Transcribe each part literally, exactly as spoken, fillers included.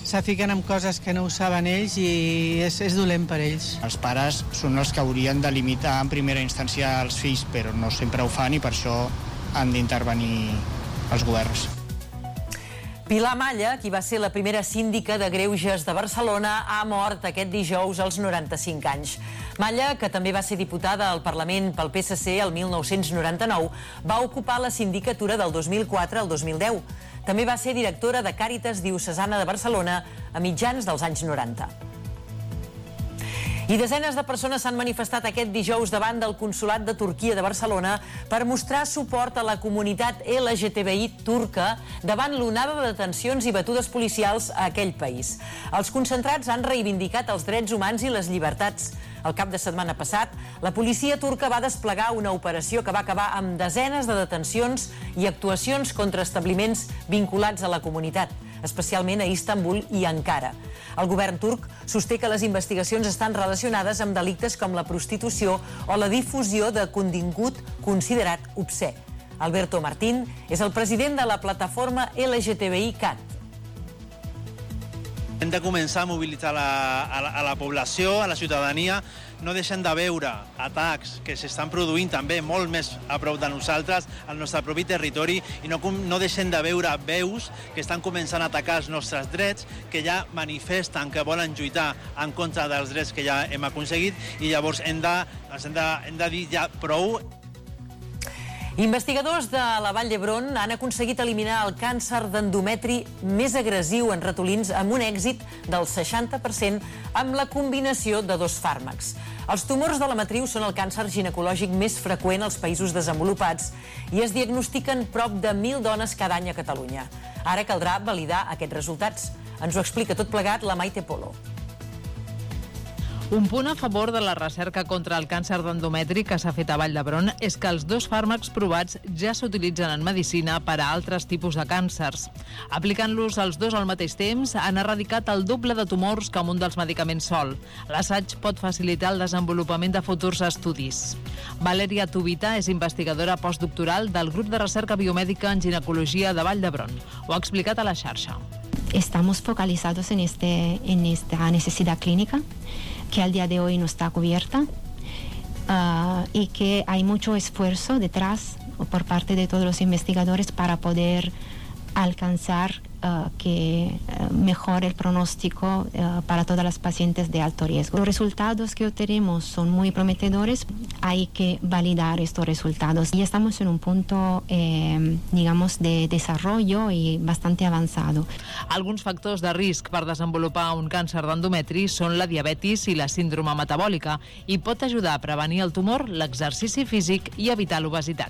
se fiquen en coses que no ho saben ells i és, és dolent per ells. Els pares són els que haurien de limitar en primera instància els fills, però no sempre ho fan i per això han d'intervenir els governs. Pilar Malla, qui va ser la primera síndica de Greuges de Barcelona, ha mort aquest dijous als noranta-cinc anys. Malla, que també va ser diputada al Parlament pel P S C el mil nou-cents noranta-nou, va ocupar la sindicatura del dos mil quatre al dos mil deu. També va ser directora de Càritas Diocesana de Barcelona a mitjans dels anys noranta. I desenes de persones s'han manifestat aquest dijous davant del Consolat de Turquia de Barcelona per mostrar suport a la comunitat L G T B I turca davant l'onada de detencions i batudes policials a aquell país. Els concentrats han reivindicat els drets humans i les llibertats. El cap de setmana passat, la policia turca va desplegar una operació que va acabar amb desenes de detencions i actuacions contra establiments vinculats a la comunitat, especialment a Istanbul i Ankara. El govern turc sosté que les investigacions estan relacionades amb delictes com la prostitució o la difusió de contingut considerat obscè. Alberto Martín és el president de la plataforma L G T B I CAT. Hem de començar a mobilitzar la, a, la, a la població, a la ciutadania. No deixem de veure atacs que s'estan produint també molt més a prop de nosaltres, al nostre propi territori, i no, no deixem de veure veus que estan començant a atacar els nostres drets, que ja manifesten que volen lluitar en contra dels drets que ja hem aconseguit, i llavors hem de, hem de, hem de dir ja prou. Investigadors de la Vall d'Hebron han aconseguit eliminar el càncer d'endometri més agressiu en ratolins amb un èxit del seixanta per cent amb la combinació de dos fàrmacs. Els tumors de la matriu són el càncer ginecològic més freqüent als països desenvolupats i es diagnostiquen prop de mil dones cada any a Catalunya. Ara caldrà validar aquests resultats. Ens ho explica tot plegat la Maite Polo. Un punt a favor de la recerca contra el càncer d'endometri que s'ha fet a Vall d'Hebron és que els dos fàrmacs provats ja s'utilitzen en medicina per a altres tipus de càncers. Aplicant-los els dos al mateix temps, han erradicat el doble de tumors que amb un dels medicaments sol. L'assaig pot facilitar el desenvolupament de futurs estudis. Valeria Tubita és investigadora postdoctoral del grup de recerca biomèdica en ginecologia de Vall d'Hebron. Ho ha explicat a la xarxa. Estamos focalizados en, este, en esta necesidad clínica que al día de hoy no está cubierta uh, y que hay mucho esfuerzo detrás por parte de todos los investigadores para poder alcanzar uh, que uh, mejore el pronóstico uh, para todas las pacientes de alto riesgo. Los resultados que obtenemos son muy prometedores, hay que validar estos resultados. Y estamos en un punto, eh, digamos, de desarrollo y bastante avanzado. Alguns factors de risc per desenvolupar un càncer d'endometri són la diabetis i la síndrome metabòlica i pot ajudar a prevenir el tumor, l'exercici físic i evitar l'obesitat.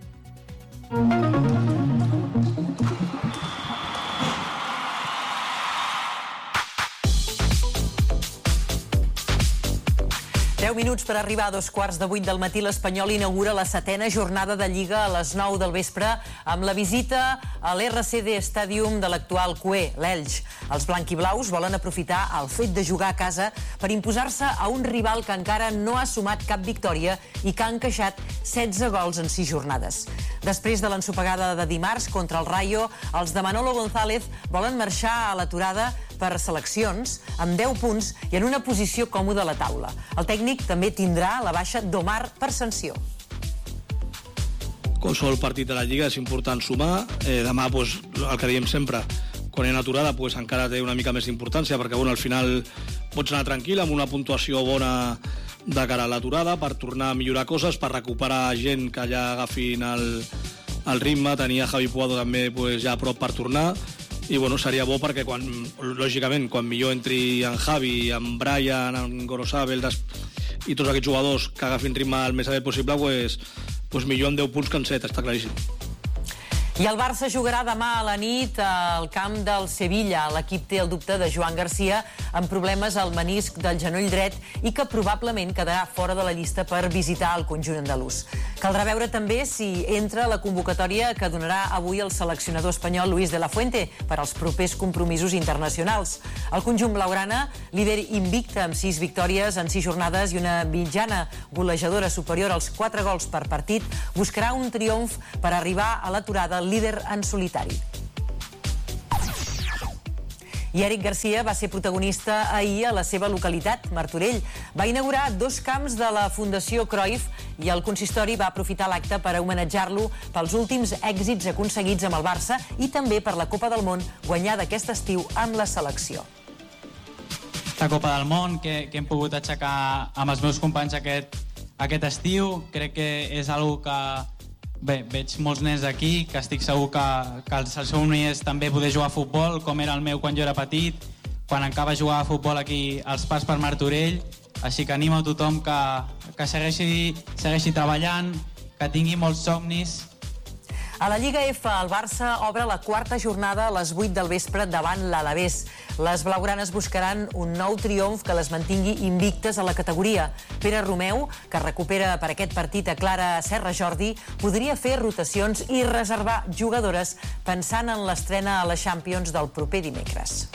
deu minuts per arribar a dos quarts de vuit del matí. L'Espanyol inaugura la setena jornada de Lliga a les nou del vespre amb la visita a l'R C D Stadium de l'actual Q E, l'Elx. Els blanquiblaus volen aprofitar el fet de jugar a casa per imposar-se a un rival que encara no ha sumat cap victòria i que ha encaixat setze gols en sis jornades. Després de l'ensopegada de dimarts contra el Rayo, els de Manolo González volen marxar a l'aturada per seleccions amb deu punts i en una posició còmoda a la taula. El tècnic també tindrà la baixa d'Omar per sanció. Qualsevol partit de la Lliga és important sumar. Eh, demà, pues, el que diem sempre, quan hi ha aturada, pues, encara té una mica més importància, perquè bueno, al final pots anar tranquil amb una puntuació bona de cara a l'aturada per tornar a millorar coses, per recuperar gent que ja agafin el, el ritme. Tenia Javi Puado també pues, ja a prop per tornar. I bueno, seria bo perquè quan, lògicament, quan millor entri en Javi, en Brian, en Gorosabel i tots aquests jugadors que agafin ritme el més aviat possible, pues, pues millor en deu punts que en set, està claríssim. I el Barça jugarà demà a la nit al camp del Sevilla. L'equip té el dubte de Joan Garcia amb problemes al menisc del genoll dret i que probablement quedarà fora de la llista per visitar el conjunt andalús. Caldrà veure també si entra la convocatòria que donarà avui el seleccionador espanyol Luis de la Fuente per als propers compromisos internacionals. El conjunt blaugrana, líder invicte amb sis victòries en sis jornades i una mitjana golejadora superior als quatre gols per partit, buscarà un triomf per arribar a l'aturada líder en solitari. I Eric Garcia va ser protagonista ahir a la seva localitat, Martorell. Va inaugurar dos camps de la Fundació Cruyff i el consistori va aprofitar l'acte per homenatjar-lo pels últims èxits aconseguits amb el Barça i també per la Copa del Món guanyada aquest estiu amb la selecció. La Copa del Món que, que hem pogut aixecar amb els meus companys aquest, aquest estiu. Crec que és una que bé, veig molts nens aquí, que estic segur que, que el seu somni és també poder jugar a futbol, com era el meu quan jo era petit, quan encara va jugar a futbol aquí als Parcs per Martorell. Així que animo a tothom que, que segueixi, segueixi treballant, que tingui molts somnis. A la Lliga F, el Barça obre la quarta jornada a les vuit del vespre davant l'Alavés. Les blaugranes buscaran un nou triomf que les mantingui invictes a la categoria. Pere Romeu, que recupera per aquest partit a Clara Serra Jordi, podria fer rotacions i reservar jugadores pensant en l'estrena a la Champions del proper dimecres.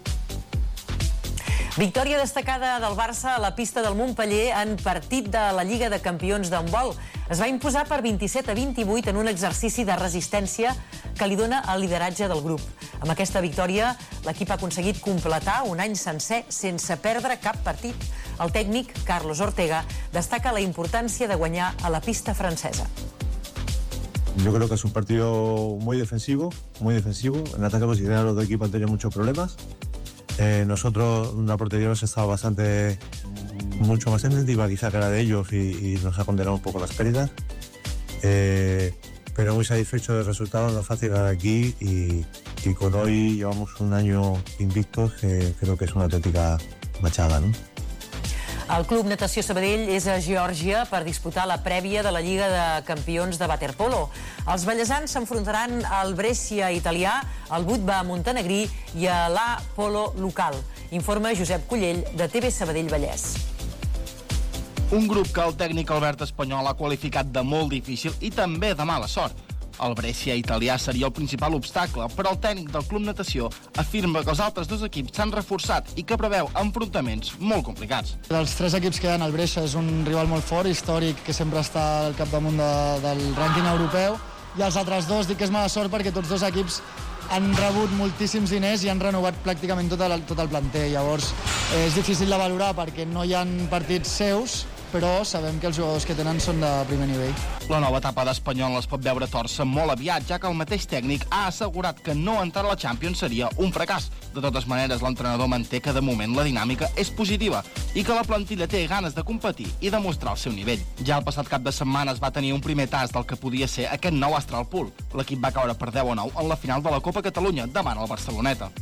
Victòria destacada del Barça a la pista del Montpeller en partit de la Lliga de Campions d'handbol. Es va imposar per vint-i-set a vint-i-vuit en un exercici de resistència que li dona el lideratge del grup. Amb aquesta victòria, l'equip ha aconseguit completar un any sencer sense perdre cap partit. El tècnic, Carlos Ortega, destaca la importància de guanyar a la pista francesa. Yo creo que es un partido muy defensivo, muy defensivo. En ataque posicional los dos equipos han tenido muchos problemas. Eh, nosotros, una portería hemos estado bastante, mucho más incentiva quizá que la de ellos y, y nos ha condenado un poco las pérdidas. Eh, pero muy satisfecho del resultado, no es fácil ganar aquí y, y con hoy llevamos un año invictos que creo que es una auténtica machada, ¿no? El Club Natació Sabadell és a Geòrgia per disputar la prèvia de la Lliga de Campions de waterpolo. Els ballesans s'enfrontaran al Brescia italià, al Budva montenegrí i a l'A Polo local. Informa Josep Cullell, de T V Sabadell Vallès. Un grup que el tècnic Albert Espanyol ha qualificat de molt difícil i també de mala sort. El Brescia italià seria el principal obstacle, però el tècnic del Club Natació afirma que els altres dos equips s'han reforçat i que preveu enfrontaments molt complicats. Dels tres equips que hi ha, el Brescia és un rival molt fort, històric, que sempre està al capdamunt de, del rànquing europeu, i els altres dos dic que és mala sort perquè tots dos equips han rebut moltíssims diners i han renovat pràcticament tot el, tot el planter. Llavors eh, és difícil de valorar perquè no hi ha partits seus, però sabem que els jugadors que tenen són de primer nivell. La nova etapa d'Espanyol es pot veure torça molt aviat, ja que el mateix tècnic ha assegurat que no entrar a la Champions seria un fracàs. De totes maneres, l'entrenador manté que de moment la dinàmica és positiva i que la plantilla té ganes de competir i demostrar el seu nivell. Ja el passat cap de setmana es va tenir un primer tast del que podia ser aquest nou Astral Pool. L'equip va caure per deu a nou en la final de la Copa Catalunya davant el Barceloneta.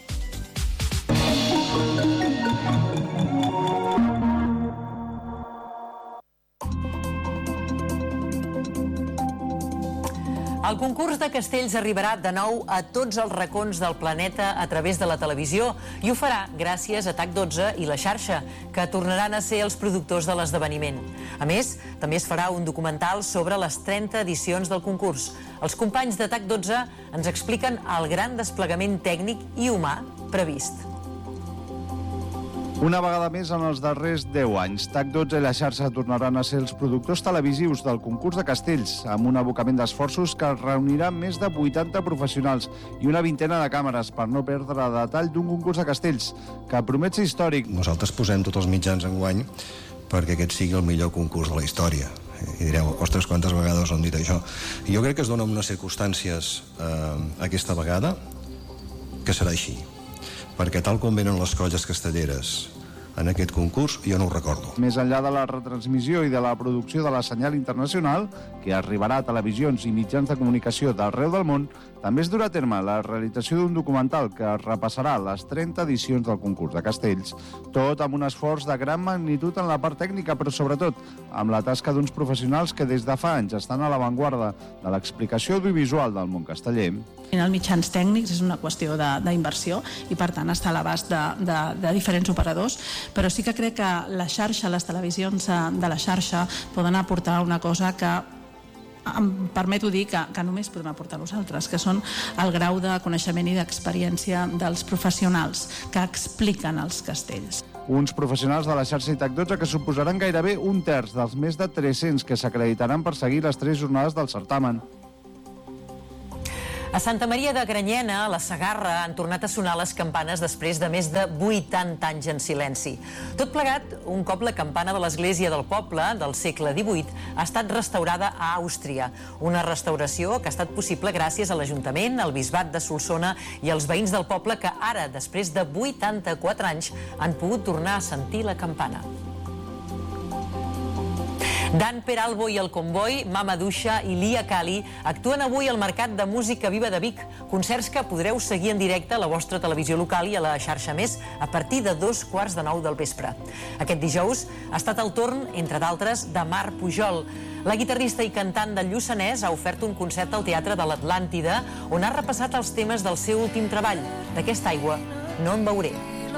El concurs de castells arribarà de nou a tots els racons del planeta a través de la televisió i ho farà gràcies a T A C dotze i la xarxa, que tornaran a ser els productors de l'esdeveniment. A més, també es farà un documental sobre les trenta edicions del concurs. Els companys de T A C dotze ens expliquen el gran desplegament tècnic i humà previst. Una vegada més en els darrers deu anys, T A C dotze i la xarxa tornaran a ser els productors televisius del concurs de castells, amb un abocament d'esforços que reunirà més de vuitanta professionals i una vintena de càmeres per no perdre el detall d'un concurs de castells, que promet ser històric. Nosaltres posem tots els mitjans enguany perquè aquest sigui el millor concurs de la història. I direu, ostres, quantes vegades han dit això? I jo crec que es dona unes circumstàncies eh, aquesta vegada que serà així. Perquè tal com venen les colles castelleres en aquest concurs, jo no ho recordo. Més enllà de la retransmissió i de la producció de la senyal internacional, que arribarà a televisions i mitjans de comunicació d'arreu del món, també es durà a terme la realització d'un documental que repassarà les trenta edicions del concurs de castells, tot amb un esforç de gran magnitud en la part tècnica, però sobretot amb la tasca d'uns professionals que des de fa anys estan a l'avantguarda de l'explicació audiovisual del món casteller. Els mitjans tècnics és una qüestió d'inversió i, per tant, està a l'abast de, de, de diferents operadors, però sí que crec que la xarxa, les televisions de la xarxa poden aportar una cosa que em permeto dir que, que només podem aportar nosaltres, que són el grau de coneixement i d'experiència dels professionals que expliquen els castells. Uns professionals de la xarxa i T A C dotze que suposaran gairebé un terç dels més de tres-cents que s'acreditaran per seguir les tres jornades del certamen. A Santa Maria de Granyena, a la Segarra, han tornat a sonar les campanes després de més de vuitanta anys en silenci. Tot plegat, un cop la campana de l'església del poble, del segle divuit, ha estat restaurada a Àustria. Una restauració que ha estat possible gràcies a l'Ajuntament, al Bisbat de Solsona i als veïns del poble que ara, després de vuitanta-quatre anys, han pogut tornar a sentir la campana. Dan Peralbo i el Comboi, Mama Duixa i Lia Kali actuen avui al Mercat de Música Viva de Vic, concerts que podreu seguir en directe a la vostra televisió local i a la xarxa Més a partir de dos quarts de nou del vespre. Aquest dijous ha estat el torn, entre d'altres, de Mar Pujol. La guitarrista i cantant del Lluçanès ha ofert un concert al Teatre de l'Atlàntida on ha repassat els temes del seu últim treball. D'aquesta aigua no en veuré.